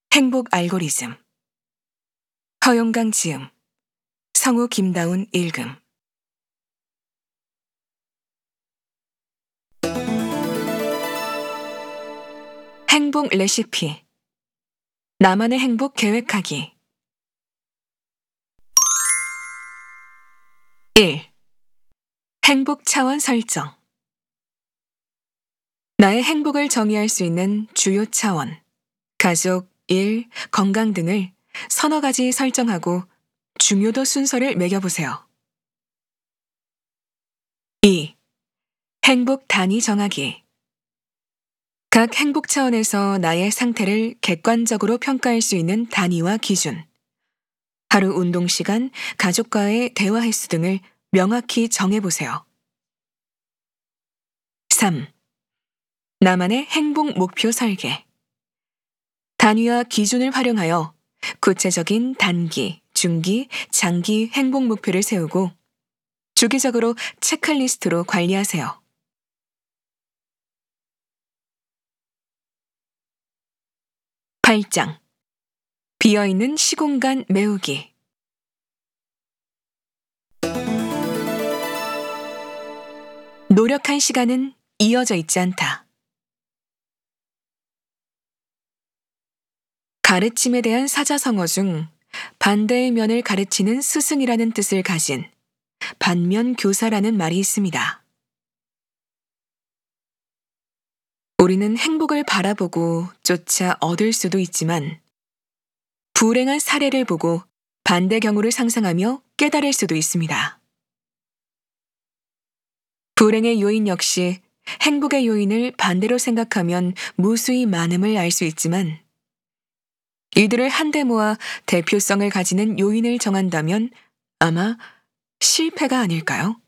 행복 알고리즘. 허용강 지음, 성우 김다운 읽음. 행복 레시피. 나만의 행복 계획하기. 1. 행복 차원 설정. 나의 행복을 정의할 수 있는 주요 차원, 가족, 일, 건강 등을 서너 가지 설정하고 중요도 순서를 매겨보세요. 2. 행복 단위 정하기. 각 행복 차원에서 나의 상태를 객관적으로 평가할 수 있는 단위와 기준, 하루 운동 시간, 가족과의 대화 횟수 등을 명확히 정해보세요. 3. 나만의 행복 목표 설계. 단위와 기준을 활용하여 구체적인 단기, 중기, 장기 행복 목표를 세우고 주기적으로 체크리스트로 관리하세요. 8장. 비어있는 시공간 메우기. 노력한 시간은 이어져 있지 않다. 가르침에 대한 사자성어 중 반대의 면을 가르치는 스승이라는 뜻을 가진 반면교사라는 말이 있습니다. 우리는 행복을 바라보고 쫓아 얻을 수도 있지만 불행한 사례를 보고 반대 경우를 상상하며 깨달을 수도 있습니다. 불행의 요인 역시 행복의 요인을 반대로 생각하면 무수히 많음을 알 수 있지만 이들을 한데 모아 대표성을 가지는 요인을 정한다면 아마 실패가 아닐까요?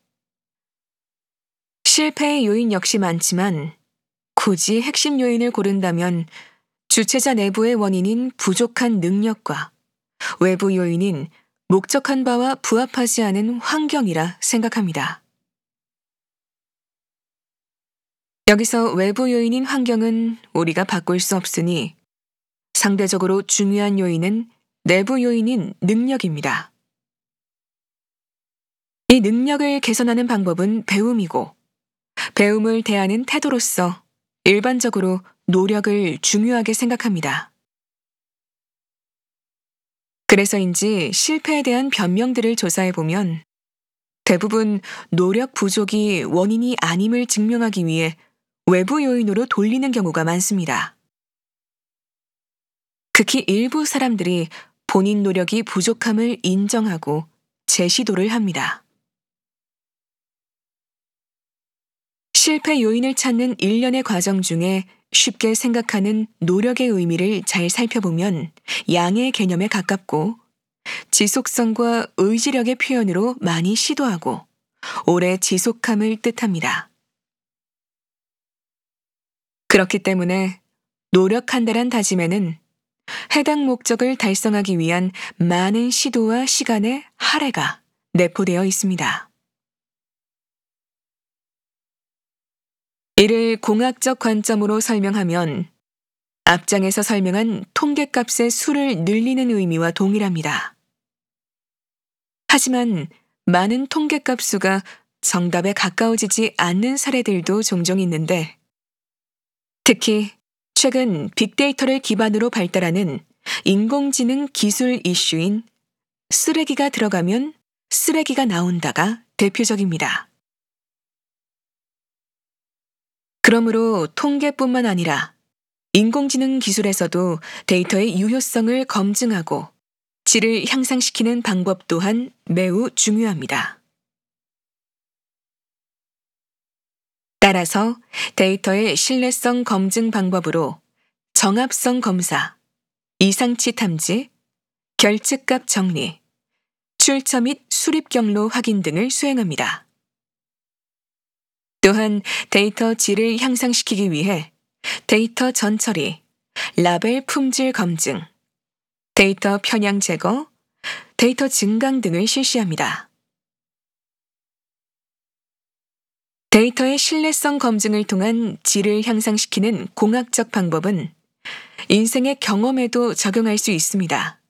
실패의 요인 역시 많지만 굳이 핵심 요인을 고른다면 주체자 내부의 원인인 부족한 능력과 외부 요인인 목적한 바와 부합하지 않은 환경이라 생각합니다. 여기서 외부 요인인 환경은 우리가 바꿀 수 없으니 상대적으로 중요한 요인은 내부 요인인 능력입니다. 이 능력을 개선하는 방법은 배움이고 배움을 대하는 태도로서 일반적으로 노력을 중요하게 생각합니다. 그래서인지 실패에 대한 변명들을 조사해보면 대부분 노력 부족이 원인이 아님을 증명하기 위해 외부 요인으로 돌리는 경우가 많습니다. 극히 일부 사람들이 본인 노력이 부족함을 인정하고 재시도를 합니다. 실패 요인을 찾는 일련의 과정 중에 쉽게 생각하는 노력의 의미를 잘 살펴보면 양의 개념에 가깝고 지속성과 의지력의 표현으로 많이 시도하고 오래 지속함을 뜻합니다. 그렇기 때문에 노력한다란 다짐에는 해당 목적을 달성하기 위한 많은 시도와 시간의 할애가 내포되어 있습니다. 이를 공학적 관점으로 설명하면 앞장에서 설명한 통계값의 수를 늘리는 의미와 동일합니다. 하지만 많은 통계값 수가 정답에 가까워지지 않는 사례들도 종종 있는데 특히 최근 빅데이터를 기반으로 발달하는 인공지능 기술 이슈인 쓰레기가 들어가면 쓰레기가 나온다가 대표적입니다. 그러므로 통계뿐만 아니라 인공지능 기술에서도 데이터의 유효성을 검증하고 질을 향상시키는 방법 또한 매우 중요합니다. 따라서 데이터의 신뢰성 검증 방법으로 정합성 검사, 이상치 탐지, 결측값 정리, 출처 및 수립 경로 확인 등을 수행합니다. 또한 데이터 질을 향상시키기 위해 데이터 전처리, 라벨 품질 검증, 데이터 편향 제거, 데이터 증강 등을 실시합니다. 데이터의 신뢰성 검증을 통한 질을 향상시키는 공학적 방법은 인생의 경험에도 적용할 수 있습니다.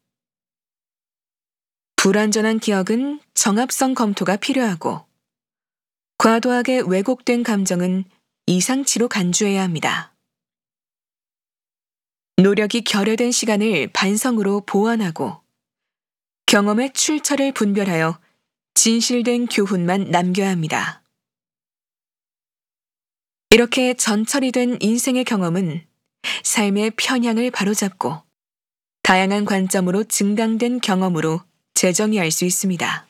불완전한 기억은 정합성 검토가 필요하고, 과도하게 왜곡된 감정은 이상치로 간주해야 합니다. 노력이 결여된 시간을 반성으로 보완하고, 경험의 출처를 분별하여 진실된 교훈만 남겨야 합니다. 이렇게 전철이 된 인생의 경험은 삶의 편향을 바로잡고 다양한 관점으로 증강된 경험으로 재정의할 수 있습니다.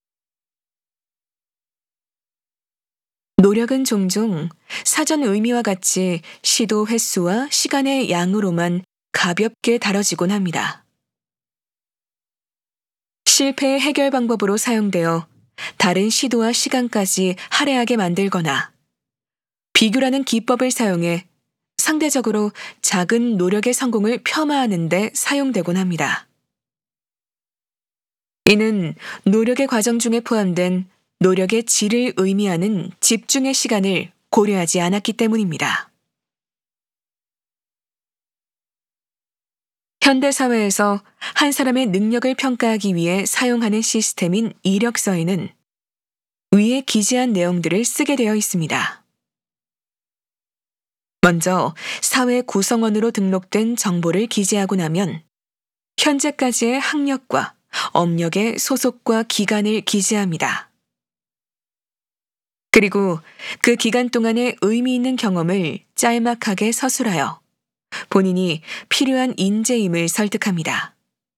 노력은 종종 사전 의미와 같이 시도 횟수와 시간의 양으로만 가볍게 다뤄지곤 합니다. 실패의 해결 방법으로 사용되어 다른 시도와 시간까지 할애하게 만들거나, 비교라는 기법을 사용해 상대적으로 작은 노력의 성공을 폄하하는 데 사용되곤 합니다. 이는 노력의 과정 중에 포함된 노력의 질을 의미하는 집중의 시간을 고려하지 않았기 때문입니다. 현대사회에서 한 사람의 능력을 평가하기 위해 사용하는 시스템인 이력서에는 위에 기재한 내용들을 쓰게 되어 있습니다. 먼저 사회 구성원으로 등록된 정보를 기재하고 나면 현재까지의 학력과 업력의 소속과 기간을 기재합니다. 그리고 그 기간 동안의 의미 있는 경험을 짤막하게 서술하여 본인이 필요한 인재임을 설득합니다.